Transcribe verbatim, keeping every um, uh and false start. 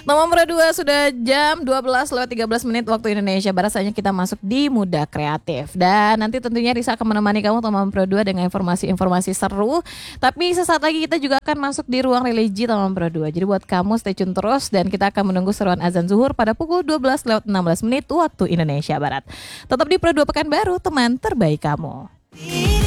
Nomor Pro dua sudah jam dua belas lewat tiga belas menit waktu Indonesia Barat. Saatnya kita masuk di Muda Kreatif. Dan nanti tentunya Risa akan menemani kamu Taman Pro dua dengan informasi-informasi seru. Tapi sesaat lagi kita juga akan masuk di ruang religi Taman Pro dua. Jadi buat kamu stay tune terus dan kita akan menunggu seruan azan zuhur pada pukul dua belas lewat enam belas menit waktu Indonesia Barat. Tetap di Pro dua Pekanbaru, teman terbaik kamu.